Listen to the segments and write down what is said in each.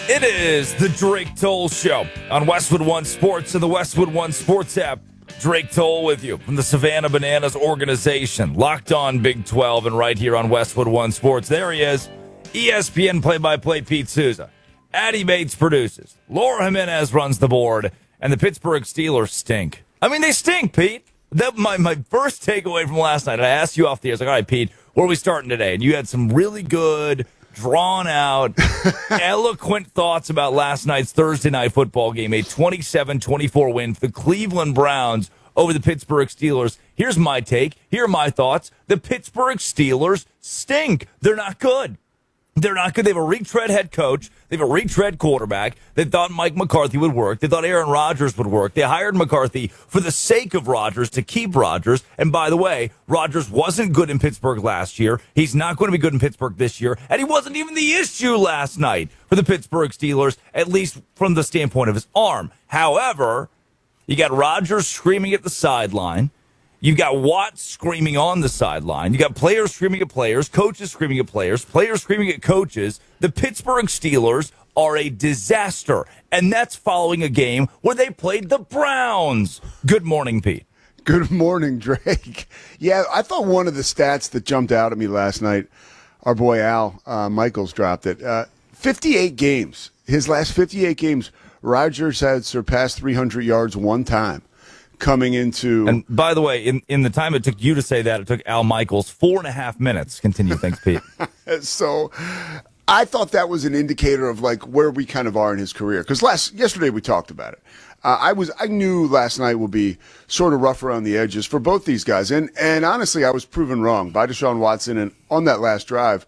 It is the Drake Toll Show on Westwood One Sports and the Westwood One Sports app. Drake Toll with you from the Savannah Bananas organization. Locked on Big 12 and right here on Westwood One Sports. There he is, ESPN play-by-play Pete Souza. Addie Bates produces. Laura Jimenez runs the board. And the Pittsburgh Steelers stink. I mean, they stink, Pete. That my first takeaway from last night, I asked you off the air, I was like, all right, Pete, where are we starting today? And you had some really good, drawn-out, eloquent thoughts about last night's Thursday night football game, a 27-24 win for the Cleveland Browns over the Pittsburgh Steelers. Here's my take. Here are my thoughts. The Pittsburgh Steelers stink. They're not good. They're not good. They have a retread head coach. They have a retread quarterback. They thought Mike McCarthy would work. They thought Aaron Rodgers would work. They hired McCarthy for the sake of Rodgers to keep Rodgers. And by the way, Rodgers wasn't good in Pittsburgh last year. He's not going to be good in Pittsburgh this year. And he wasn't even the issue last night for the Pittsburgh Steelers, at least from the standpoint of his arm. However, you got Rodgers screaming at the sideline. You've got Watts screaming on the sideline. You got players screaming at players, coaches screaming at players screaming at coaches. The Pittsburgh Steelers are a disaster, and that's following a game where they played the Browns. Good morning, Pete. Good morning, Drake. Yeah, I thought one of the stats that jumped out at me last night, our boy Al Michaels dropped it. 58 games. His last 58 games, Rodgers had surpassed 300 yards one time. Coming into... And by the way, in the time it took you to say that, it took Al Michaels 4.5 minutes. Continue. Thanks, Pete. So I thought that was an indicator of like where we kind of are in his career. Because yesterday we talked about it. I knew last night would be sort of rough around the edges for both these guys. And honestly, I was proven wrong by Deshaun Watson and on that last drive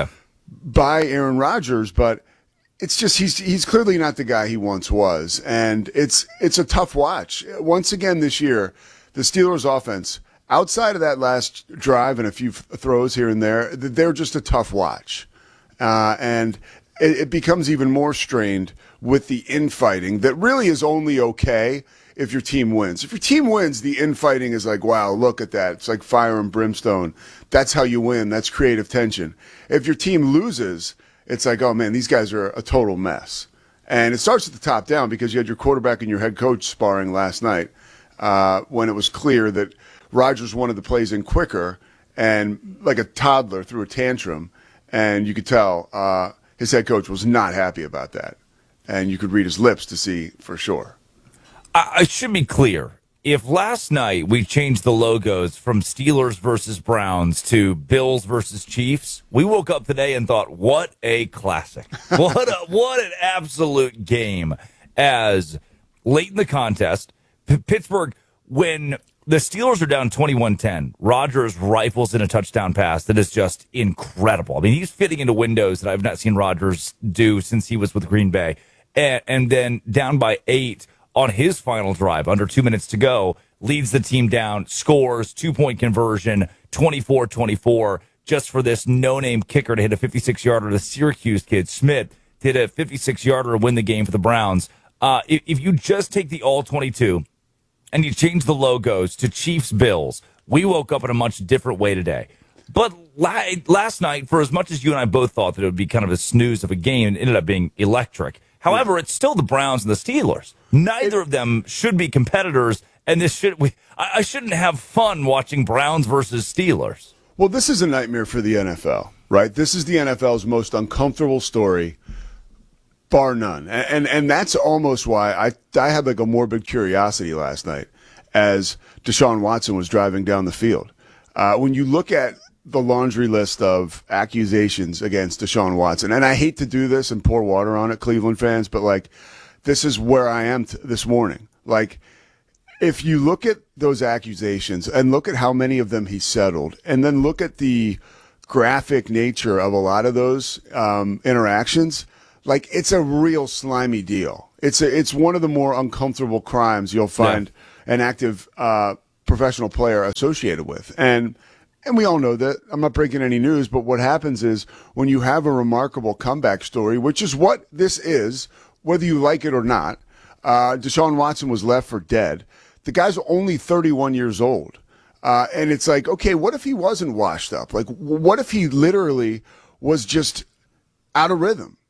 by Aaron Rodgers. But it's just he's clearly not the guy he once was, and it's a tough watch. Once again this year, the Steelers' offense, outside of that last drive and a few throws here and there, they're just a tough watch. And it becomes even more strained with the infighting that really is only okay if your team wins. If your team wins, the infighting is like, wow, look at that. It's like fire and brimstone. That's how you win. That's creative tension. If your team loses, it's like, oh, man, these guys are a total mess. And it starts at the top down because you had your quarterback and your head coach sparring last night when it was clear that Rodgers wanted the plays in quicker and like a toddler threw a tantrum. And you could tell his head coach was not happy about that. And you could read his lips to see for sure. I should be clear. If last night we changed the logos from Steelers versus Browns to Bills versus Chiefs, we woke up today and thought, what a classic. What an absolute game. As late in the contest, Pittsburgh, when the Steelers are down 21-10, Rodgers rifles in a touchdown pass that is just incredible. I mean, he's fitting into windows that I've not seen Rodgers do since he was with Green Bay. And then down by 8, on his final drive, under 2 minutes to go, leads the team down, scores, 2-point conversion, 24-24, just for this no-name kicker to hit a 56-yarder. The Syracuse kid, Schmidt, hit a 56-yarder to win the game for the Browns. If you just take the All-22 and you change the logos to Chiefs-Bills, we woke up in a much different way today. But last night, for as much as you and I both thought that it would be kind of a snooze of a game, it ended up being electric. However, it's still the Browns and the Steelers. Neither of them should be competitors, and I shouldn't have fun watching Browns versus Steelers. Well, this is a nightmare for the NFL, right? This is the NFL's most uncomfortable story, bar none. And that's almost why I had like a morbid curiosity last night as Deshaun Watson was driving down the field. When you look at the laundry list of accusations against Deshaun Watson. And I hate to do this and pour water on it, Cleveland fans, but like, this is where I am this morning. Like, if you look at those accusations and look at how many of them he settled, and then look at the graphic nature of a lot of those interactions, like, it's a real slimy deal. It's one of the more uncomfortable crimes you'll find an active professional player associated with. And we all know that. I'm not breaking any news, but what happens is when you have a remarkable comeback story, which is what this is, whether you like it or not, Deshaun Watson was left for dead. The guy's only 31 years old. And it's like, okay, what if he wasn't washed up? Like, what if he literally was just out of rhythm?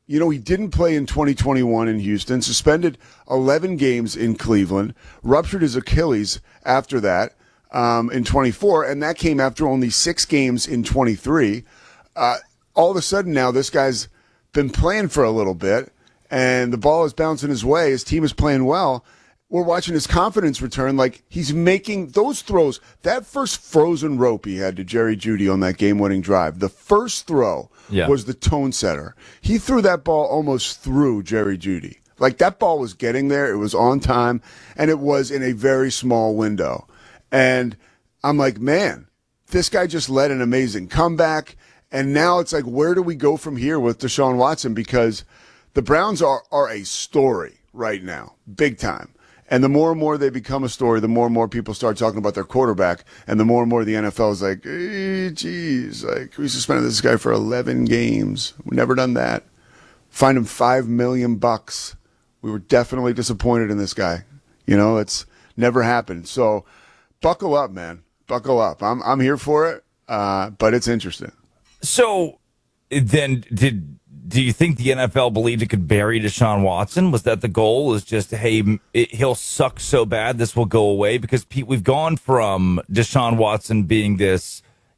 he didn't play in 2021 in Houston, suspended 11 games in Cleveland, ruptured his Achilles after that in 24, and that came after only 6 games in 23. All of a sudden now this guy's been playing for a little bit, and the ball is bouncing his way. His team is playing well. We're watching his confidence return. Like, he's making those throws. That first frozen rope he had to Jerry Jeudy on that game-winning drive, the first throw was the tone setter. He threw that ball almost through Jerry Jeudy. Like, that ball was getting there. It was on time, and it was in a very small window. And I'm like, man, this guy just led an amazing comeback. And now it's like, where do we go from here with Deshaun Watson? Because the Browns are a story right now, big time. And the more and more they become a story, the more and more people start talking about their quarterback, and the more and more the NFL is like, hey, geez, like, we suspended this guy for 11 games. We've never done that. Fined him $5 million. We were definitely disappointed in this guy. It's never happened. So buckle up, man. Buckle up. I'm here for it, but it's interesting. So then do you think the NFL believed it could bury Deshaun Watson? Was that the goal? Is just, hey, he'll suck so bad this will go away? Because, Pete, we've gone from Deshaun Watson being this,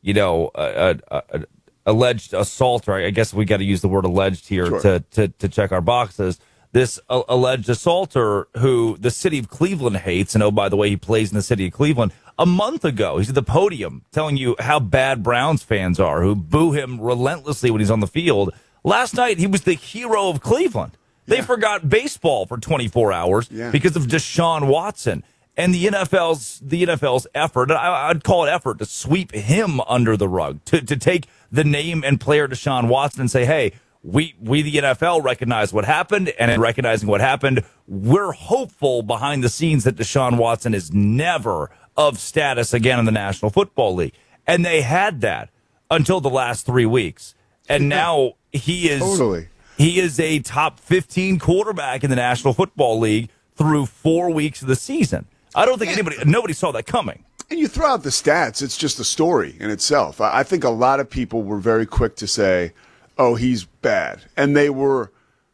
alleged assaulter. I guess we got to use the word alleged here to check our boxes. This alleged assaulter who the city of Cleveland hates, and oh, by the way, he plays in the city of Cleveland. A month ago, he's at the podium telling you how bad Browns fans are, who boo him relentlessly when he's on the field. Last night, he was the hero of Cleveland. They forgot baseball for 24 hours because of Deshaun Watson. And the NFL's effort, I'd call it effort, to sweep him under the rug, to take the name and player Deshaun Watson and say, hey, we the NFL recognize what happened, and in recognizing what happened, we're hopeful behind the scenes that Deshaun Watson is never of status again in the National Football League. And they had that until the last 3 weeks. And now he is a top 15 quarterback in the National Football League through 4 weeks of the season. I don't think nobody saw that coming. And you throw out the stats, it's just a story in itself. I think a lot of people were very quick to say, oh, he's bad. And they were,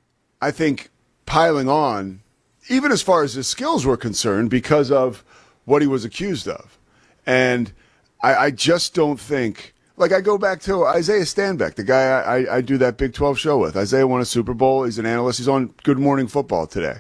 I think, piling on, even as far as his skills were concerned, because of what he was accused of. And I just don't think, like, I go back to Isaiah Stanback, the guy I do that Big 12 show with. Isaiah won a Super Bowl. He's an analyst. He's on Good Morning Football today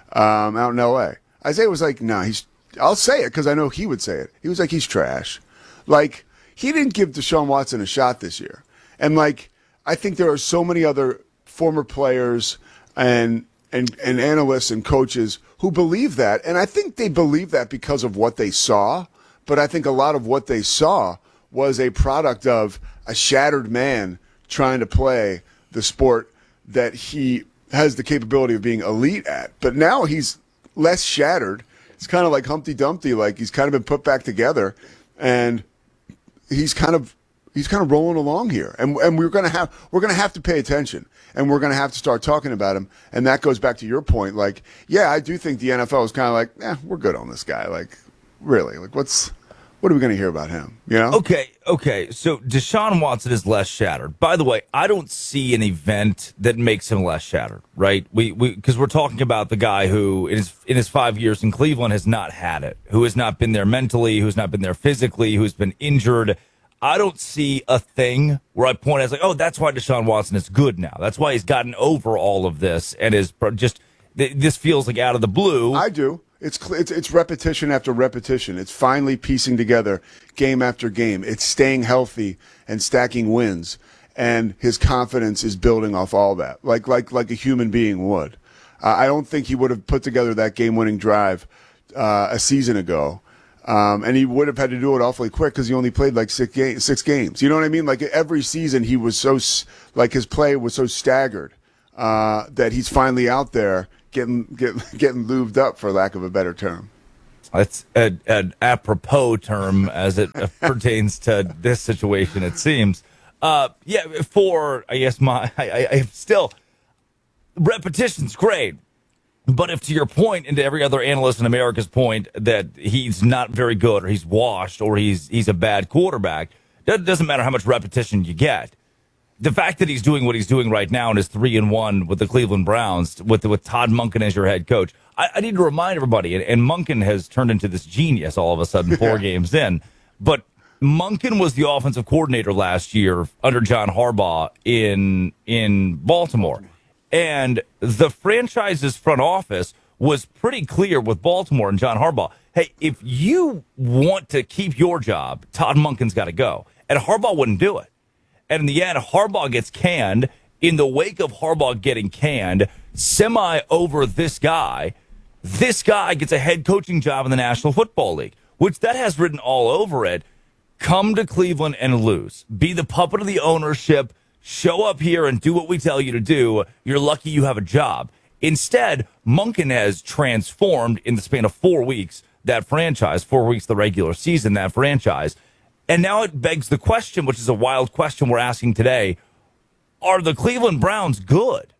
out in L.A. Isaiah was like, nah, I'll say it because I know he would say it. He was like, he's trash. Like, he didn't give Deshaun Watson a shot this year. And, like, I think there are so many other former players and analysts and coaches who believe that. And I think they believe that because of what they saw. But I think a lot of what they saw was a product of a shattered man trying to play the sport that he has the capability of being elite at. But now he's less shattered. It's kind of like Humpty Dumpty, like he's kind of been put back together, and he's kind of rolling along here. And we're gonna have to pay attention, and we're gonna have to start talking about him. And that goes back to your point. Like, yeah, I do think the NFL is kind of like, we're good on this guy. Like, really, like what are we going to hear about him? Okay. So Deshaun Watson is less shattered. By the way, I don't see an event that makes him less shattered, right? Because we're talking about the guy who in his 5 years in Cleveland has not had it, who has not been there mentally, who's not been there physically, who's been injured. I don't see a thing where I point out, like, oh, that's why Deshaun Watson is good now. That's why he's gotten over all of this and is just, this feels like out of the blue. I do. It's repetition after repetition. It's finally piecing together game after game. It's staying healthy and stacking wins, and his confidence is building off all that, like a human being would. I don't think he would have put together that game-winning drive a season ago, and he would have had to do it awfully quick because he only played like 6 games. You know what I mean? Like every season, he was so his play was so staggered that he's finally out there. Getting lubed up, for lack of a better term. That's an apropos term as it pertains to this situation, it seems. I still, repetition's great. But if to your point and to every other analyst in America's point that he's not very good or he's washed or he's a bad quarterback, that doesn't matter how much repetition you get. the fact that he's doing what he's doing right now and is 3-1 with the Cleveland Browns with Todd Monken as your head coach. I need to remind everybody, and Monken has turned into this genius all of a sudden 4 games in, but Monken was the offensive coordinator last year under John Harbaugh in Baltimore. And the franchise's front office was pretty clear with Baltimore and John Harbaugh. Hey, if you want to keep your job, Todd Monken's got to go. And Harbaugh wouldn't do it. And in the end, Harbaugh gets canned. In the wake of Harbaugh getting canned, over this guy gets a head coaching job in the National Football League, which that has written all over it. Come to Cleveland and lose. Be the puppet of the ownership. Show up here and do what we tell you to do. You're lucky you have a job. Instead, Monken has transformed in the span of 4 weeks that franchise, 4 weeks the regular season, that franchise. And now it begs the question, which is a wild question we're asking today, are the Cleveland Browns good?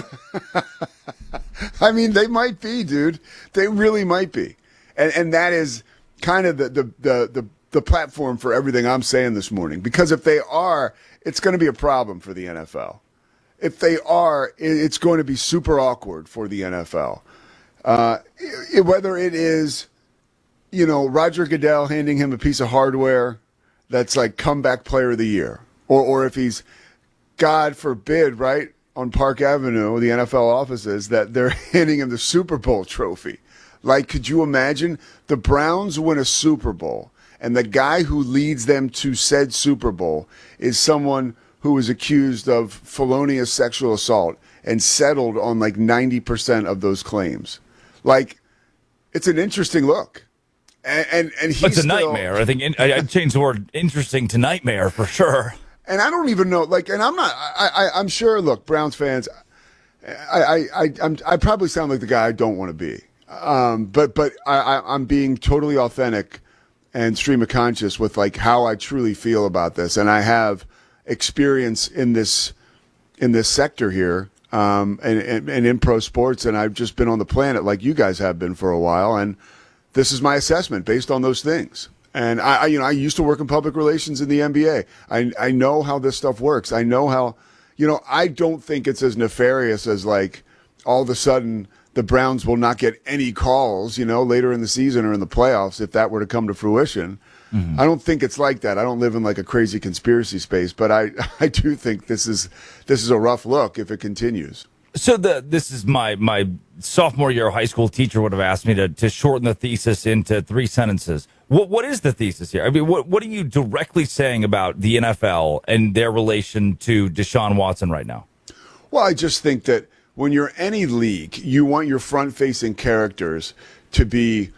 I mean, they might be, dude. They really might be. And that is kind of the platform for everything I'm saying this morning. Because if they are, it's going to be a problem for the NFL. If they are, it's going to be super awkward for the NFL. Whether it is, Roger Goodell handing him a piece of hardware that's like comeback player of the year, or if he's, God forbid, right, on Park Avenue, the NFL offices, that they're handing him the Super Bowl trophy. Like, could you imagine the Browns win a Super Bowl and the guy who leads them to said Super Bowl is someone who was accused of felonious sexual assault and settled on like 90% of those claims? Like, it's an interesting look. And he's it's a nightmare. I think I'd change the word interesting to nightmare for sure. And I don't even know, and I'm not, I'm sure, look, Browns fans, I probably sound like the guy I don't want to be. But I'm being totally authentic and stream of conscious with like how I truly feel about this. And I have experience in this sector here, and in pro sports. And I've just been on the planet like you guys have been for a while. And this is my assessment based on those things. And I used to work in public relations in the NBA. I know how this stuff works. I know how, I don't think it's as nefarious as like all of a sudden the Browns will not get any calls, later in the season or in the playoffs if that were to come to fruition. Mm-hmm. I don't think it's like that. I don't live in like a crazy conspiracy space, but I do think this is a rough look if it continues. So this is my sophomore year high school teacher would have asked me to shorten the thesis into 3 sentences. What is the thesis here? I mean, what are you directly saying about the NFL and their relation to Deshaun Watson right now? Well, I just think that when you're any league, you want your front-facing characters to be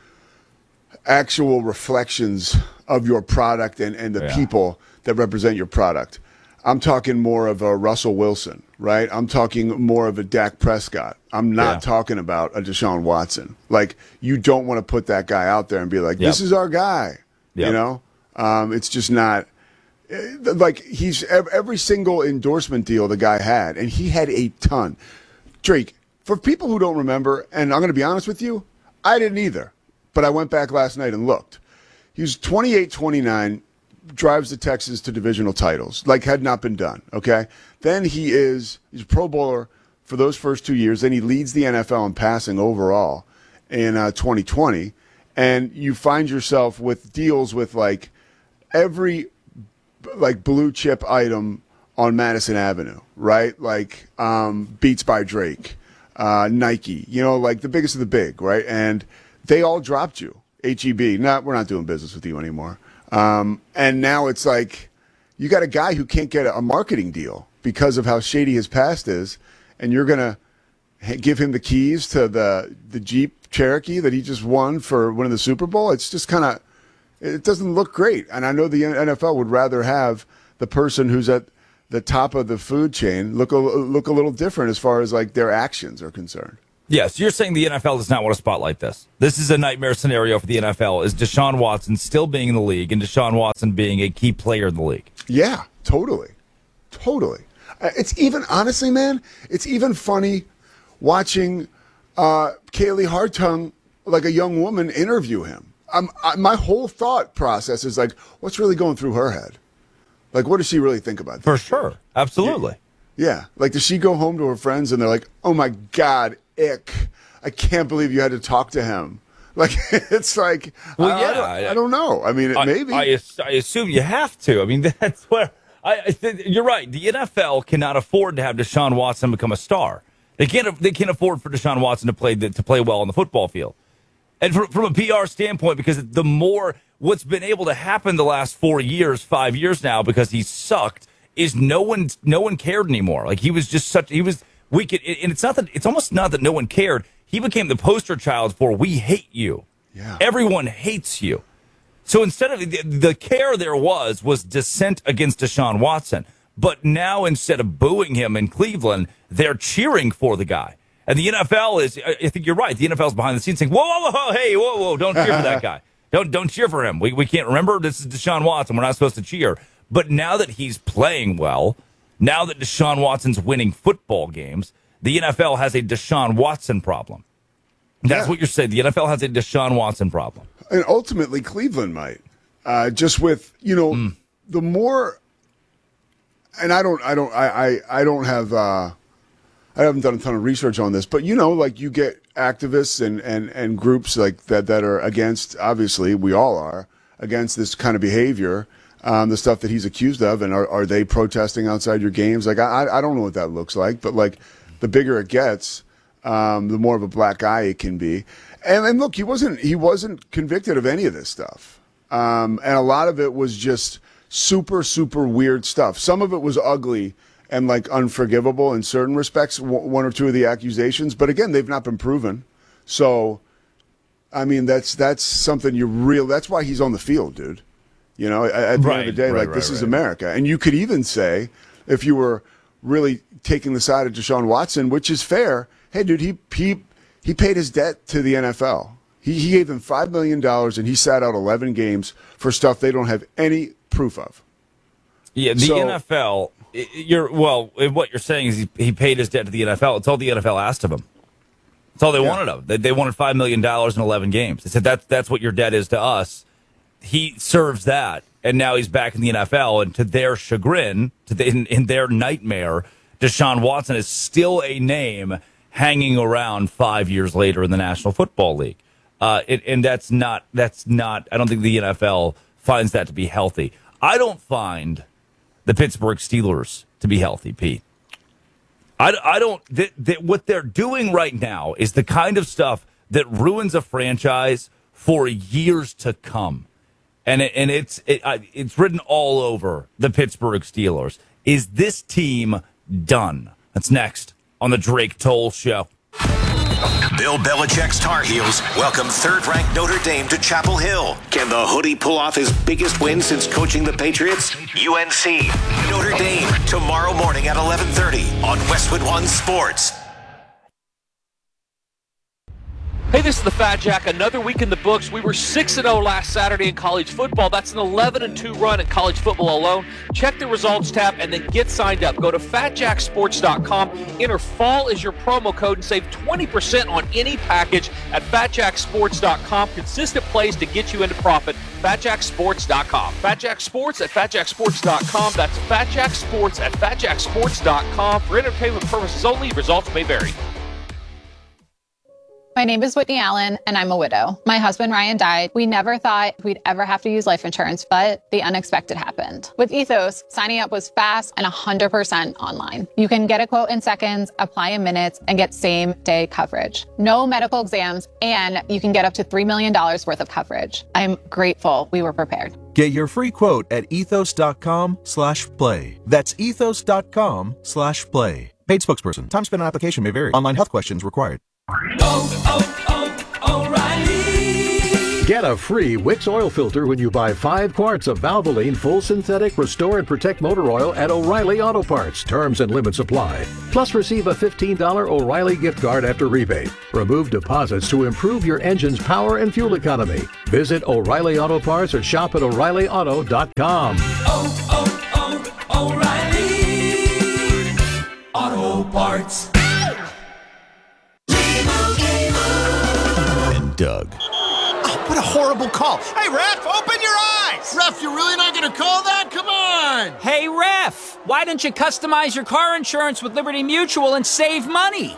actual reflections of your product and the people that represent your product. I'm talking more of a Russell Wilson, right? I'm talking more of a Dak Prescott. I'm not talking about a Deshaun Watson. Like, you don't want to put that guy out there and be like, this is our guy. Yep. It's just not like he's every single endorsement deal the guy had, and he had a ton. Drake, for people who don't remember, and I'm going to be honest with you, I didn't either, but I went back last night and looked. He was 28-29. Drives the Texans to divisional titles, like had not been done, okay? Then he's a Pro Bowler for those first 2 years. Then he leads the NFL in passing overall in 2020. And you find yourself with deals with, like, every, like, blue chip item on Madison Avenue, right? Like Beats by Drake, Nike, like the biggest of the big, right? And they all dropped you. HEB, we're not doing business with you anymore. And now it's like you got a guy who can't get a marketing deal because of how shady his past is, and you're going to give him the keys to the Jeep Cherokee that he just won for winning the Super Bowl. It's just kind of – it doesn't look great. And I know the NFL would rather have the person who's at the top of the food chain look a little different as far as like their actions are concerned. Yes, you're saying the NFL does not want to spotlight this. This is a nightmare scenario for the NFL, is Deshaun Watson still being in the league and Deshaun Watson being a key player in the league. Yeah, totally. It's even, honestly, man, it's even funny watching Kaylee Hartung, like a young woman, interview him. My whole thought process is like, what's really going through her head? Like, what does she really think about this? For sure. Absolutely. Yeah. Like, does she go home to her friends and they're like, oh, my God, ick. I can't believe you had to talk to him. Like, it's like, well, I don't know. I mean, maybe. I assume you have to. I mean, that's where you're right. The NFL cannot afford to have Deshaun Watson become a star. They can't afford for Deshaun Watson to play well on the football field. And from a PR standpoint, because the more what's been able to happen the last 5 years now, because he sucked, is no one cared anymore. Like, he was just weak. And it's almost not that no one cared. He became the poster child for we hate you. Yeah. Everyone hates you. So instead of the care there was dissent against Deshaun Watson. But now instead of booing him in Cleveland, they're cheering for the guy. And the NFL is, I think you're right, the NFL's behind the scenes saying, whoa, don't cheer for that guy. Don't cheer for him. We can't remember, this is Deshaun Watson. We're not supposed to cheer. But now that he's playing well, now that Deshaun Watson's winning football games, the NFL has a Deshaun Watson problem. That's what you're saying. The NFL has a Deshaun Watson problem. And ultimately, Cleveland might. Just with, the more, and I haven't done a ton of research on this, but like you get activists and groups like that are against, obviously we all are, against this kind of behavior, the stuff that he's accused of, and are they protesting outside your games? Like, I don't know what that looks like, but like the bigger it gets, the more of a black eye it can be. And look, he wasn't convicted of any of this stuff. And a lot of it was just super, super weird stuff. Some of it was ugly and like unforgivable in certain respects, one or two of the accusations. But again, they've not been proven. So, I mean, that's something that's why he's on the field, dude. At the end of the day, this is America. And you could even say, if you were really taking the side of Deshaun Watson, which is fair, hey, dude, he paid his debt to the NFL. He gave them $5 million, and he sat out 11 games for stuff they don't have any proof of. Yeah, the NFL, what you're saying is he paid his debt to the NFL. It's all the NFL asked of him. That's all they wanted of him. They wanted $5 million in 11 games. They said, that's what your debt is to us. He serves that, and now he's back in the NFL, and to their chagrin, in their nightmare, Deshaun Watson is still a name hanging around 5 years later in the National Football League. And that's not, I don't think the NFL finds that to be healthy. I don't find the Pittsburgh Steelers to be healthy, Pete. I don't, what they're doing right now is the kind of stuff that ruins a franchise for years to come. And it's written all over the Pittsburgh Steelers. Is this team done? That's next on the Drake Toll Show. Bill Belichick's Tar Heels welcome third-ranked Notre Dame to Chapel Hill. Can the Hoodie pull off his biggest win since coaching the Patriots? UNC, Notre Dame, tomorrow morning at 11:30 on Westwood One Sports. Hey, this is the Fat Jack. Another week in the books. We were 6-0 last Saturday in college football. That's an 11-2 run in college football alone. Check the results tab and then get signed up. Go to FatJackSports.com. Enter fall as your promo code and save 20% on any package at FatJackSports.com. Consistent plays to get you into profit. FatJackSports.com. FatJackSports at FatJackSports.com. That's FatJackSports at FatJackSports.com. For entertainment purposes only, results may vary. My name is Whitney Allen, and I'm a widow. My husband, Ryan, died. We never thought we'd ever have to use life insurance, but the unexpected happened. With Ethos, signing up was fast and 100% online. You can get a quote in seconds, apply in minutes, and get same-day coverage. No medical exams, and you can get up to $3 million worth of coverage. I'm grateful we were prepared. Get your free quote at ethos.com/play. That's ethos.com/play. Paid spokesperson. Time spent on application may vary. Online health questions required. O'Reilly. Get a free Wix oil filter when you buy 5 quarts of Valvoline Full Synthetic Restore and Protect Motor Oil at O'Reilly Auto Parts. Terms and limits apply. Plus, receive a $15 O'Reilly gift card after rebate. Remove deposits to improve your engine's power and fuel economy. Visit O'Reilly Auto Parts or shop at O'ReillyAuto.com. O'Reilly Auto Parts. And Doug. Oh, what a horrible call. Hey, ref, open your Guys! Ref, you're really not going to call that? Come on! Hey, Ref! Why don't you customize your car insurance with Liberty Mutual and save money?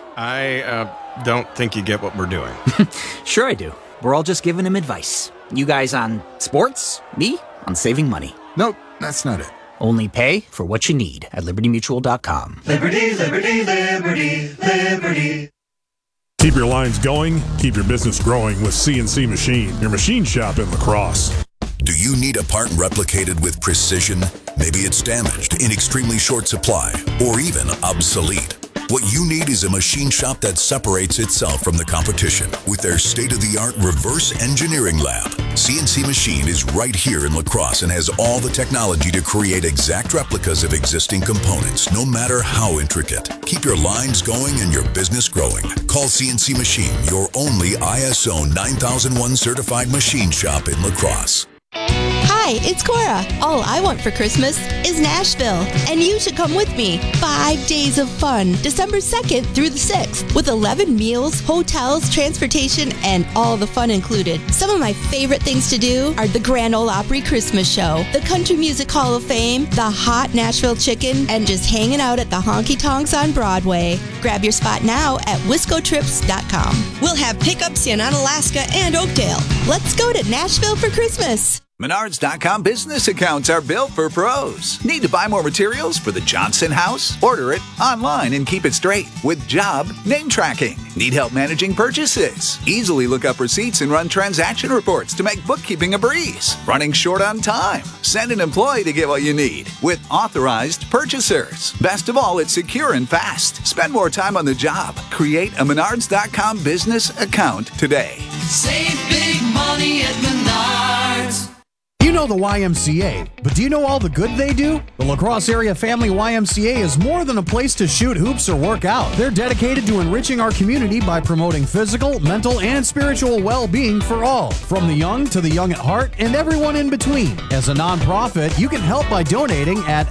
I don't think you get what we're doing. Sure I do. We're all just giving him advice. You guys on sports, me on saving money. Nope, that's not it. Only pay for what you need at libertymutual.com. Liberty, liberty, liberty, liberty. Keep your lines going, keep your business growing with CNC Machine, your machine shop in La Crosse. Do you need a part replicated with precision? Maybe it's damaged, in extremely short supply, or even obsolete. What you need is a machine shop that separates itself from the competition with their state-of-the-art reverse engineering lab. CNC Machine is right here in La Crosse and has all the technology to create exact replicas of existing components, no matter how intricate. Keep your lines going and your business growing. Call CNC Machine, your only ISO 9001 certified machine shop in La Crosse. Hi, it's Cora. All I want for Christmas is Nashville, and you should come with me. 5 days of fun, December 2nd through the 6th, with 11 meals, hotels, transportation, and all the fun included. Some of my favorite things to do are the Grand Ole Opry Christmas Show, the Country Music Hall of Fame, the hot Nashville chicken, and just hanging out at the honky tonks on Broadway. Grab your spot now at wiscotrips.com. We'll have pickups in Unalaska and Oakdale. Let's go to Nashville for Christmas. Menards.com business accounts are built for pros. Need to buy more materials for the Johnson house? Order it online and keep it straight with job name tracking. Need help managing purchases? Easily look up receipts and run transaction reports to make bookkeeping a breeze. Running short on time? Send an employee to get what you need with authorized purchasers. Best of all, it's secure and fast. Spend more time on the job. Create a Menards.com business account today. Save big money at Menards. You know the YMCA, but do you know all the good they do? The La Crosse Area Family YMCA is more than a place to shoot hoops or work out. They're dedicated to enriching our community by promoting physical, mental, and spiritual well-being for all, from the young to the young at heart and everyone in between. As a nonprofit, you can help by donating at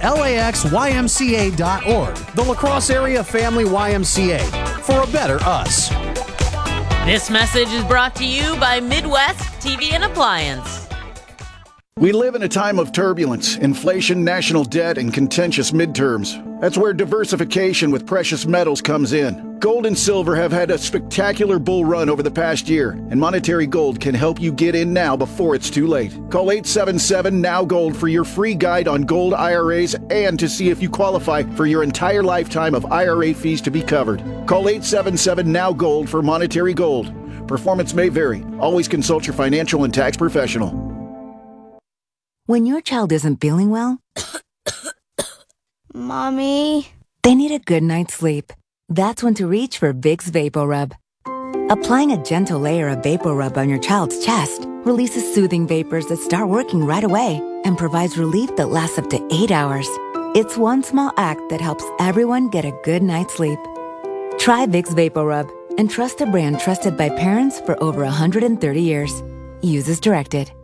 laxymca.org. The La Crosse Area Family YMCA, for a better us. This message is brought to you by Midwest TV and Appliance. We live in a time of turbulence, inflation, national debt, and contentious midterms. That's where diversification with precious metals comes in. Gold and silver have had a spectacular bull run over the past year, and Monetary Gold can help you get in now before it's too late. Call 877-NOW-GOLD for your free guide on gold IRAs and to see if you qualify for your entire lifetime of IRA fees to be covered. Call 877-NOW-GOLD for Monetary Gold. Performance may vary. Always consult your financial and tax professional. When your child isn't feeling well, Mommy, they need a good night's sleep. That's when to reach for Vicks VapoRub. Applying a gentle layer of VapoRub on your child's chest releases soothing vapors that start working right away and provides relief that lasts up to 8 hours. It's one small act that helps everyone get a good night's sleep. Try Vicks VapoRub and trust a brand trusted by parents for over 130 years. Use as directed.